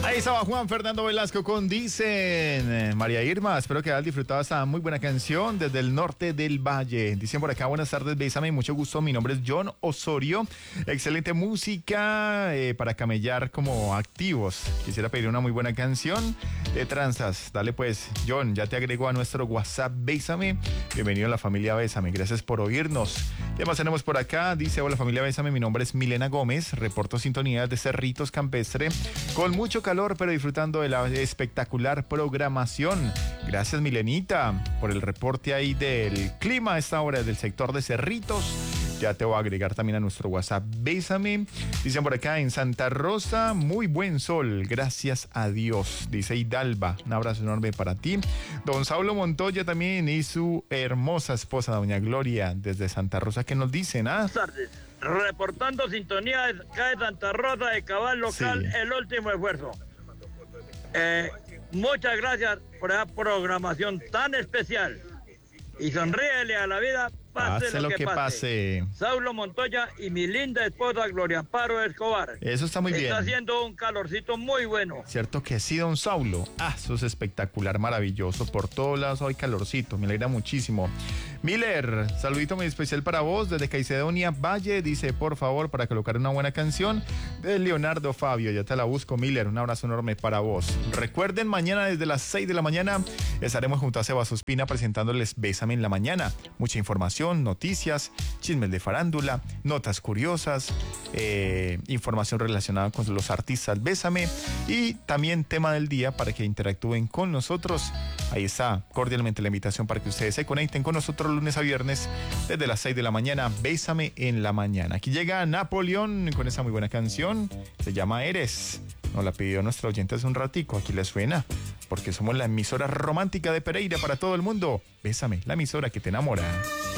Ahí estaba Juan Fernando Velasco con Dicen. María Irma, espero que hayas disfrutado esta muy buena canción desde el norte del valle. Dicen por acá, buenas tardes, bésame, mucho gusto. Mi nombre es John Osorio. Excelente música para camellar como activos. Quisiera pedir una muy buena canción de tranzas. Dale pues, John, ya te agrego a nuestro WhatsApp, bésame. Bienvenido a la familia Bésame, gracias por oírnos. ¿Qué más tenemos por acá? Dice, hola familia Bésame, mi nombre es Milena Gómez. Reporto sintonía de Cerritos Campestre con mucho calor, pero disfrutando de la espectacular programación. Gracias, Milenita, por el reporte ahí del clima a esta hora del sector de Cerritos. Ya te voy a agregar también a nuestro WhatsApp, bésame. Dicen por acá en Santa Rosa, muy buen sol, gracias a Dios. Dice Hidalba, un abrazo enorme para ti. Don Saulo Montoya también y su hermosa esposa, doña Gloria, desde Santa Rosa, ¿qué nos dicen? Buenas tardes. Reportando sintonía acá de Santa Rosa de Cabal Local, sí. El último esfuerzo. Muchas gracias por esa programación tan especial. Y sonríele a la vida, pase lo que pase. Saulo Montoya y mi linda esposa Gloria Amparo Escobar. Eso está muy bien. Está haciendo un calorcito muy bueno. Cierto que sí, don Saulo. Eso es espectacular, maravilloso. Por todos lados hay calorcito, me alegra muchísimo. Miller, saludito muy especial para vos desde Caicedonia Valle. Dice, por favor, para colocar una buena canción de Leonardo Fabio. Ya te la busco, Miller. Un abrazo enorme para vos. Recuerden, mañana desde las 6 de la mañana estaremos junto a Sebas Ospina presentándoles Bésame en la mañana. Mucha información, noticias, chismes de farándula, notas curiosas, información relacionada con los artistas Bésame y también tema del día para que interactúen con nosotros. Ahí está cordialmente la invitación para que ustedes se conecten con nosotros lunes a viernes desde las 6 de la mañana. Bésame en la mañana. Aquí llega Napoleón con esa muy buena canción. Se llama Eres. Nos la pidió nuestro oyente hace un ratico. Aquí le suena. Porque somos la emisora romántica de Pereira para todo el mundo. Bésame, la emisora que te enamora.